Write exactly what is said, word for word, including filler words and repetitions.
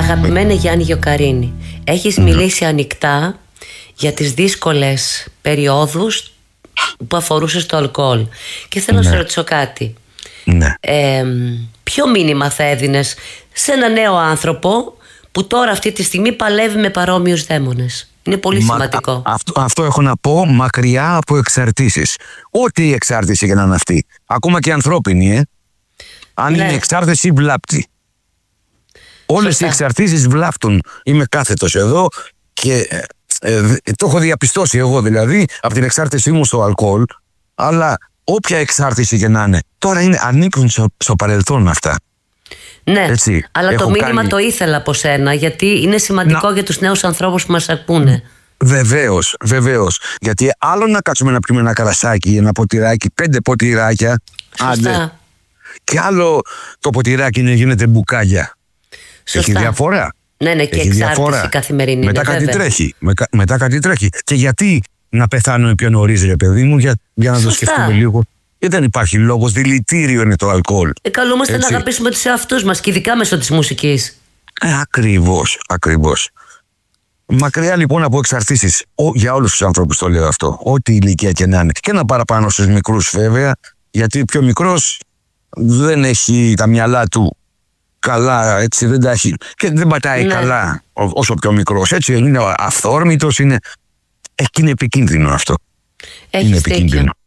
Αγαπημένη Γιάννη Γιοκαρίνη, έχεις mm. μιλήσει ανοιχτά για τις δύσκολες περιόδους που αφορούσε το αλκοόλ. Και θέλω να ναι. σε ρωτήσω κάτι. Ναι. Ε, ποιο μήνυμα θα έδινες σε ένα νέο άνθρωπο που τώρα αυτή τη στιγμή παλεύει με παρόμοιους δαίμονες? Είναι πολύ Μα, σημαντικό. Α, αυτό, αυτό έχω να πω, μακριά από εξαρτήσεις. Ό,τι εξάρτηση για να είναι αυτή. Ακόμα και ανθρώπινη, ε. Αν ναι. είναι εξάρτηση, βλάπτει. Όλες Σωστά. οι εξαρτήσεις βλάπτουν. Είμαι κάθετος εδώ και ε, ε, το έχω διαπιστώσει εγώ δηλαδή από την εξάρτησή μου στο αλκοόλ, αλλά όποια εξάρτηση και να είναι, τώρα είναι, ανήκουν στο, στο παρελθόν αυτά. Ναι, έτσι, αλλά το μήνυμα κάνει... το ήθελα από σένα, γιατί είναι σημαντικό να... για τους νέους ανθρώπους που μας ακούνε. Βεβαίως, βεβαίως. Γιατί άλλο να κάτσουμε να πιούμε ένα καρασάκι, ένα ποτηράκι, πέντε ποτηράκια, άντε, και άλλο το ποτηράκι να γίνεται μπουκάλια. Σωστά. Έχει διαφορά. Ναι, ναι, και έχει εξάρτηση διαφορά. Καθημερινή. Μετά ναι, κάτι βέβαια. τρέχει. Μετα, μετά κάτι τρέχει. Και γιατί να πεθάνω πιο νωρίς, ρε παιδί μου, για, για να Σωστά. το σκεφτούμε λίγο. Γιατί δεν υπάρχει λόγος. Δηλητήριο είναι το αλκοόλ. Ε, καλούμαστε Έτσι. να αγαπήσουμε τους εαυτούς μας και ειδικά μέσω της μουσικής. Ε, ακριβώς, ακριβώς. Μακριά λοιπόν από εξαρτήσεις. Ο, για όλους τους ανθρώπους το λέω αυτό. Ό,τι ηλικία και να είναι. Και ένα παραπάνω στους μικρούς βέβαια. Γιατί πιο μικρός δεν έχει τα μυαλά του καλά, έτσι δεν τα έχει. Και δεν πατάει ναι. καλά όσο πιο μικρός. Έτσι είναι αυθόρμητος, είναι. Εκεί είναι επικίνδυνο αυτό. Έχεις είναι επικίνδυνο. Δίκιο.